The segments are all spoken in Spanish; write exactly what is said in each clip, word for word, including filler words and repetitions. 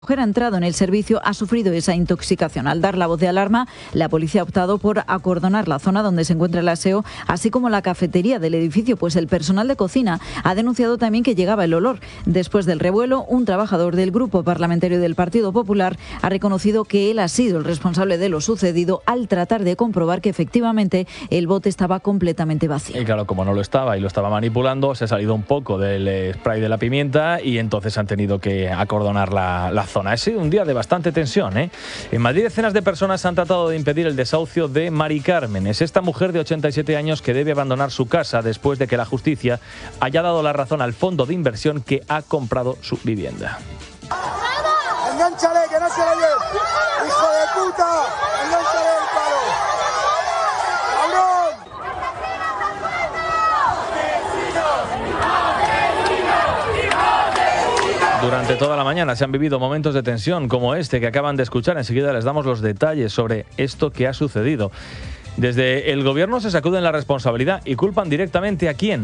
La mujer ha entrado en el servicio, ha sufrido esa intoxicación. Al dar la voz de alarma, la policía ha optado por acordonar la zona donde se encuentra el aseo, así como la cafetería del edificio, pues el personal de cocina ha denunciado también que llegaba el olor. Después del revuelo, un trabajador del grupo parlamentario del Partido Popular ha reconocido que él ha sido el responsable de lo sucedido al tratar de comprobar que efectivamente el bote estaba completamente vacío. Y claro, como no lo estaba y lo estaba manipulando, se ha salido un poco del spray de la pimienta y entonces han tenido que acordonar la, la zona. Ha sido un día de bastante tensión, ¿eh? En Madrid, decenas de personas han tratado de impedir el desahucio de Mari Carmen. Es esta mujer de ochenta y siete años que debe abandonar su casa después de que la justicia haya dado la razón al fondo de inversión que ha comprado su vivienda. ¡Engánchale, que no se lo lleve! ¡Hijo de puta! ¡Engánchale el palo! ¡Cabrón! Durante toda la mañana se han vivido momentos de tensión como este que acaban de escuchar. Enseguida les damos los detalles sobre esto que ha sucedido. Desde el gobierno se sacuden la responsabilidad y culpan directamente ¿a quién?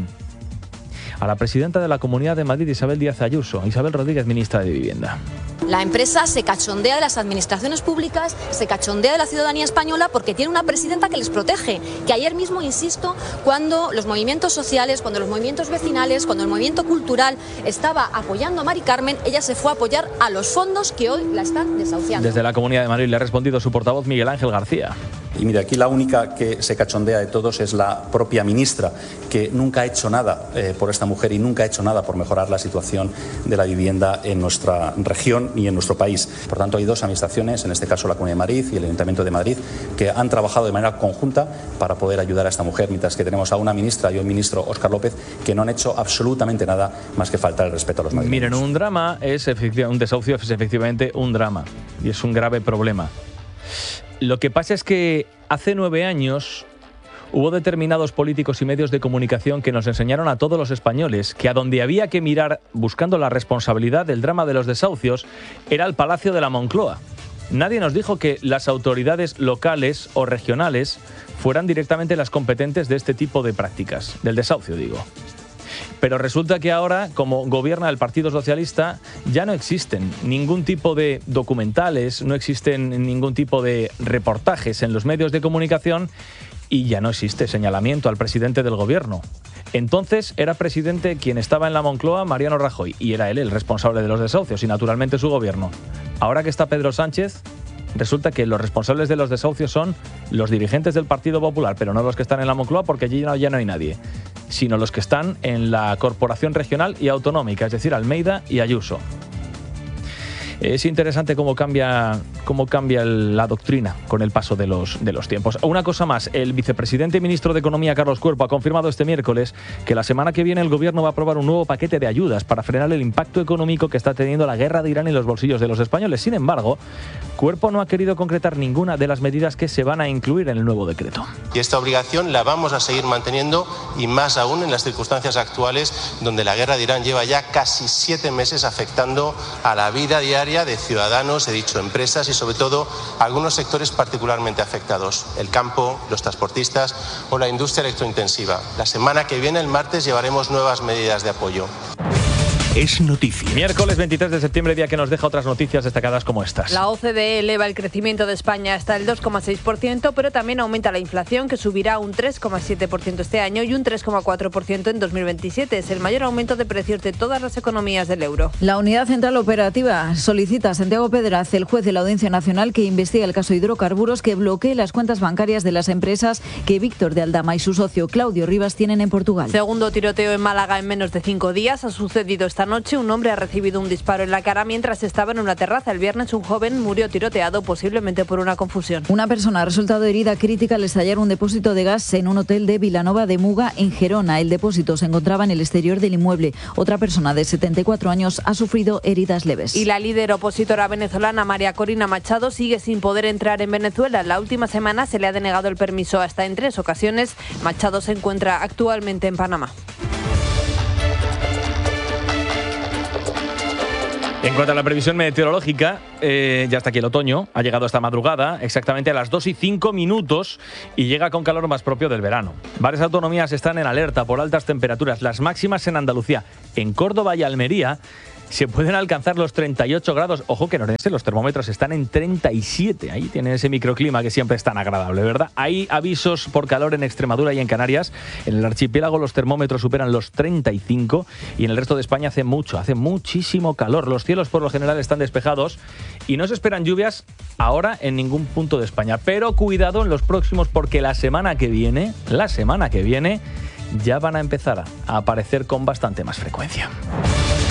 A la presidenta de la Comunidad de Madrid, Isabel Díaz Ayuso. Isabel Rodríguez, ministra de Vivienda. La empresa se cachondea de las administraciones públicas, se cachondea de la ciudadanía española porque tiene una presidenta que les protege. Que ayer mismo, insisto, cuando los movimientos sociales, cuando los movimientos vecinales, cuando el movimiento cultural estaba apoyando a Mari Carmen, ella se fue a apoyar a los fondos que hoy la están desahuciando. Desde la Comunidad de Madrid le ha respondido su portavoz Miguel Ángel García. Y mire, aquí la única que se cachondea de todos es la propia ministra, que nunca ha hecho nada eh, por esta mujer y nunca ha hecho nada por mejorar la situación de la vivienda en nuestra región y en nuestro país. Por tanto, hay dos administraciones, en este caso la Comunidad de Madrid y el Ayuntamiento de Madrid, que han trabajado de manera conjunta para poder ayudar a esta mujer, mientras que tenemos a una ministra y un ministro, Óscar López, que no han hecho absolutamente nada más que faltar el respeto a los madrileños. Miren, un drama es efectivamente, un desahucio es efectivamente un drama y es un grave problema. Lo que pasa es que hace nueve años hubo determinados políticos y medios de comunicación que nos enseñaron a todos los españoles que a donde había que mirar buscando la responsabilidad del drama de los desahucios era el Palacio de la Moncloa. Nadie nos dijo que las autoridades locales o regionales fueran directamente las competentes de este tipo de prácticas, del desahucio digo. Pero resulta que ahora, como gobierna el Partido Socialista, ya no existen ningún tipo de documentales, no existen ningún tipo de reportajes en los medios de comunicación y ya no existe señalamiento al presidente del gobierno. Entonces era presidente quien estaba en la Moncloa, Mariano Rajoy, y era él el responsable de los desahucios y naturalmente su gobierno. Ahora que está Pedro Sánchez, resulta que los responsables de los desahucios son los dirigentes del Partido Popular, pero no los que están en la Moncloa porque allí no, ya no hay nadie, sino los que están en la Corporación Regional y Autonómica, es decir, Almeida y Ayuso. Es interesante cómo cambia, cómo cambia la doctrina con el paso de los, de los tiempos. Una cosa más, el vicepresidente y ministro de Economía, Carlos Cuerpo, ha confirmado este miércoles que la semana que viene el gobierno va a aprobar un nuevo paquete de ayudas para frenar el impacto económico que está teniendo la guerra de Irán en los bolsillos de los españoles. Sin embargo, Cuerpo no ha querido concretar ninguna de las medidas que se van a incluir en el nuevo decreto. Y esta obligación la vamos a seguir manteniendo y más aún en las circunstancias actuales donde la guerra de Irán lleva ya casi siete meses afectando a la vida diaria de ciudadanos, he dicho empresas y sobre todo algunos sectores particularmente afectados, el campo, los transportistas o la industria electrointensiva. La semana que viene, el martes, llevaremos nuevas medidas de apoyo. Es noticia. Miércoles veintitrés de septiembre, día que nos deja otras noticias destacadas como estas. La O C D E eleva el crecimiento de España hasta el dos coma seis por ciento, pero también aumenta la inflación, que subirá un tres coma siete por ciento este año y un tres coma cuatro por ciento en dos mil veintisiete. Es el mayor aumento de precios de todas las economías del euro. La Unidad Central Operativa solicita a Santiago Pedraz, el juez de la Audiencia Nacional, que investigue el caso Hidrocarburos, que bloquee las cuentas bancarias de las empresas que Víctor de Aldama y su socio Claudio Rivas tienen en Portugal. Segundo tiroteo en Málaga en menos de cinco días. Ha sucedido esta noche. Un hombre ha recibido un disparo en la cara mientras estaba en una terraza. El viernes un joven murió tiroteado, posiblemente por una confusión. Una persona ha resultado herida crítica al estallar un depósito de gas en un hotel de Vilanova de Muga, en Gerona. El depósito se encontraba en el exterior del inmueble. Otra persona de setenta y cuatro años ha sufrido heridas leves. Y la líder opositora venezolana María Corina Machado sigue sin poder entrar en Venezuela. La última semana se le ha denegado el permiso hasta en tres ocasiones. Machado se encuentra actualmente en Panamá. En cuanto a la previsión meteorológica, eh, ya está aquí el otoño, ha llegado esta madrugada, exactamente a las dos y cinco minutos, y llega con calor más propio del verano. Varias autonomías están en alerta por altas temperaturas, las máximas en Andalucía. En Córdoba y Almería se pueden alcanzar los treinta y ocho grados. Ojo que en Orense los termómetros están en treinta y siete. Ahí tienen ese microclima que siempre es tan agradable, ¿verdad? Hay avisos por calor en Extremadura y en Canarias. En el archipiélago los termómetros superan los treinta y cinco y en el resto de España hace mucho, hace muchísimo calor. Los cielos por lo general están despejados y no se esperan lluvias ahora en ningún punto de España. Pero cuidado en los próximos, porque la semana que viene, la semana que viene, ya van a empezar a aparecer con bastante más frecuencia.